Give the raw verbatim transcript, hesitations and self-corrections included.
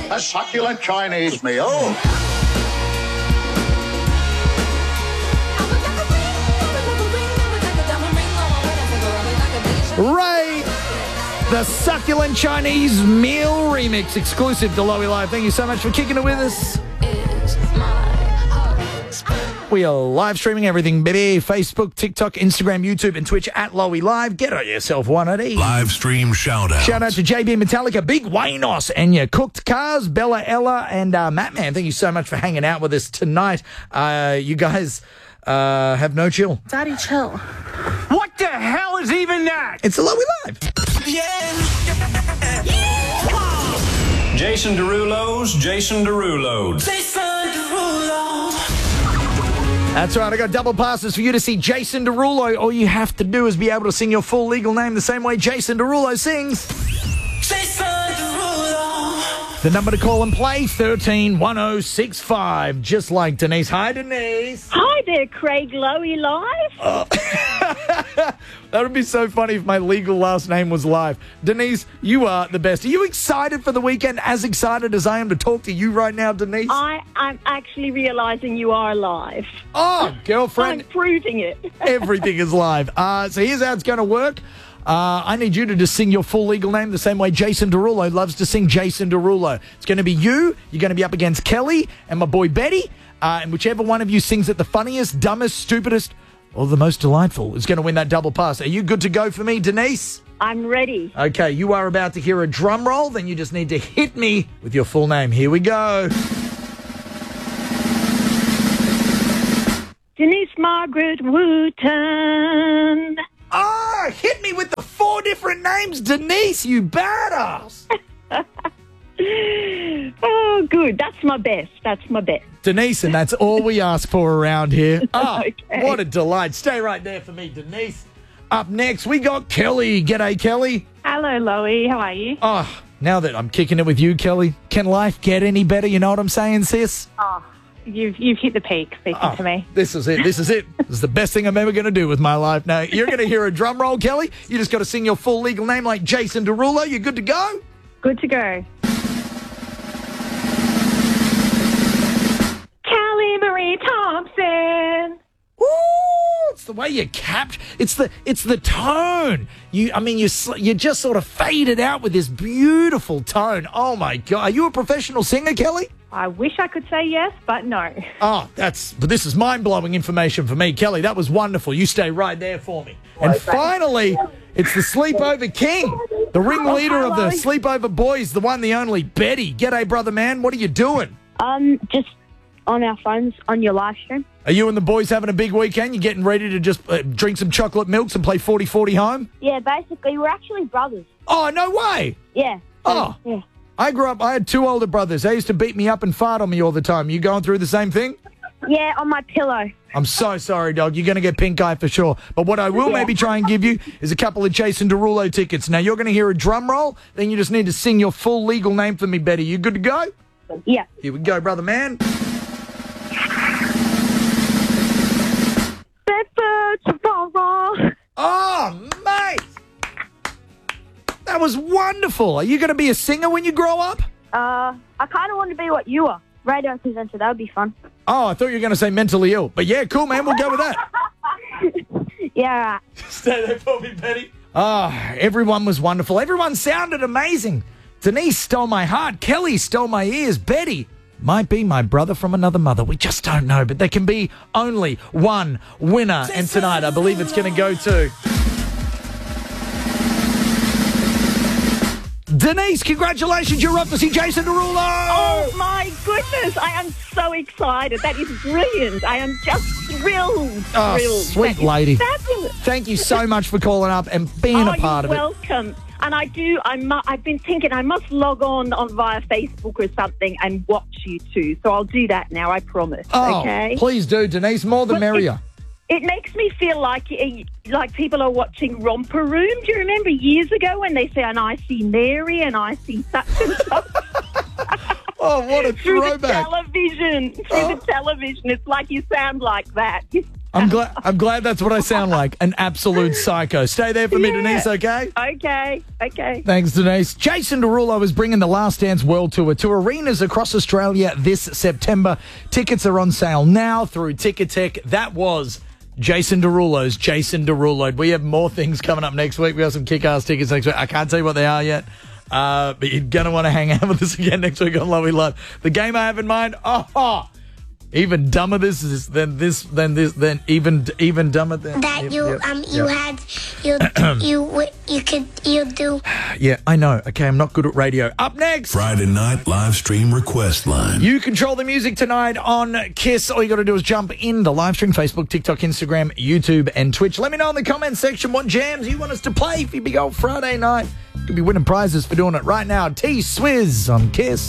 A succulent Chinese meal. Ray, the succulent Chinese meal remix exclusive to Lowy Live. Thank you so much for kicking it with us. We are live streaming everything, baby. Facebook, TikTok, Instagram, YouTube, and Twitch at Lowy Live. Get on yourself one of these. Live stream shout out. Shout out to J B Metallica, Big Waynos, and your Cooked Cars, Bella Ella, and uh, Matt Man. Thank you so much for hanging out with us tonight. Uh, you guys uh, have no chill. Daddy, chill. What the hell is even that? It's a Lowy Live. Yeah. Yeah. Jason Derulo's Jason Derulo. Jason Derulo. That's right. I got double passes for you to see Jason Derulo. All you have to do is be able to sing your full legal name the same way Jason Derulo sings. Jason Derulo. The number to call and play, thirteen one oh six five. Just like Denise. Hi, Denise. Hi there, Craig Lowy Live. Oh. That would be so funny if my legal last name was Live. Denise, you are the best. Are you excited for the weekend? As excited as I am to talk to you right now, Denise? I am actually realising you are live. Oh, girlfriend. I'm proving it. Everything is live. Uh, so here's how it's going to work. Uh, I need you to just sing your full legal name the same way Jason Derulo loves to sing Jason Derulo. It's going to be you. You're going to be up against Kelly and my boy Betty. Uh, and whichever one of you sings it the funniest, dumbest, stupidest, or the most delightful is going to win that double pass. Are you good to go for me, Denise? I'm ready. Okay, you are about to hear a drum roll. Then you just need to hit me with your full name. Here we go. Denise Margaret Wooten. Oh, hit me with the four different names, Denise, you badass. Oh, good. That's my best. That's my best. Denise, and that's all we ask for around here. Oh, Okay. What a delight. Stay right there for me, Denise. Up next, we got Kelly. G'day, Kelly. Hello, Lowy. How are you? Oh, now that I'm kicking it with you, Kelly, can life get any better? You know what I'm saying, sis? Oh, you've you've hit the peak speaking Oh, to me. This is it. This is it. This is the best thing I'm ever going to do with my life. Now, you're going to hear a drum roll, Kelly. You just got to sing your full legal name like Jason Derulo. You good to go? Good to go. Callie Marie Thompson. Ooh, it's the way you cap. It's the it's the tone. You, I mean, you sl- you just sort of fade it out with this beautiful tone. Oh my God, are you a professional singer, Kelly? I wish I could say yes, but no. Oh, that's. But this is mind blowing information for me, Kelly. That was wonderful. You stay right there for me. And finally, it's the Sleepover King, the ringleader of the Sleepover Boys, the one, the only Betty. G'day, brother man. What are you doing? Um, just on our phones on your live stream. Are you and the boys having a big weekend? You getting ready to just uh, drink some chocolate milks and play forty forty home? Yeah, basically, we're actually brothers. Oh, no way. Yeah. Oh. Yeah. I grew up, I had two older brothers. They used to beat me up and fart on me all the time. You going through the same thing? Yeah, on my pillow. I'm so sorry, dog. You're going to get pink eye for sure. But what I will Yeah. maybe try and give you is a couple of Jason Derulo tickets. Now, you're going to hear a drum roll. Then you just need to sing your full legal name for me, Betty. You good to go? Yeah. Here we go, brother man. Bedford tomorrow. Oh, mate. That was wonderful. Are you going to be a singer when you grow up? Uh, I kind of want to be what you are. Radio presenter. That would be fun. Oh, I thought you were going to say mentally ill. But yeah, cool, man. We'll go with that. Yeah, right. Stay there for me, Betty. Ah, everyone was wonderful. Everyone sounded amazing. Denise stole my heart. Kelly stole my ears. Betty might be my brother from another mother. We just don't know. But there can be only one winner. And tonight, I believe it's going to go to Denise. Congratulations. You're up to see Jason Derulo. Oh, my goodness. I am so excited. That is brilliant. I am just thrilled. Oh, thrilled. sweet That is lady. fabulous. Thank you so much for calling up and being oh, a part you're of it. welcome. And I do, I mu- I've been thinking I must log on, on via Facebook or something and watch you too. So I'll do that now, I promise. Oh, okay? please do, Denise. More the Well, merrier. It, it makes me feel like eh, like people are watching Romper Room. Do you remember years ago when they say, and I see Mary and I see such and such? Oh, what a Through throwback. the television. Through Oh. the television. It's like you sound like that. I'm glad. I'm glad that's what I sound like. An absolute psycho. Stay there for me, Yeah. Denise. Okay. Okay, okay. Thanks, Denise. Jason Derulo is bringing the Last Dance World Tour to arenas across Australia this September. Tickets are on sale now through Ticketek. That was Jason Derulo's Jason Derulo. We have more things coming up next week. We have some kick-ass tickets next week. I can't tell you what they are yet, uh, but you're going to want to hang out with us again next week on Lovey Love. The game I have in mind, oh, oh even dumber this is than this than this than even even dumber than That you yep, um you yep. had you you w- you could you do. Yeah, I know. Okay, I'm not good at radio. Up next, Friday night live stream request line. you control the music tonight on KISS. All you got to do is jump in the live stream, Facebook, TikTok, Instagram, YouTube, and Twitch. Let me know in the comments section what jams you want us to play for your big old Friday night. You could be winning prizes for doing it right now. T-Swizz on KISS.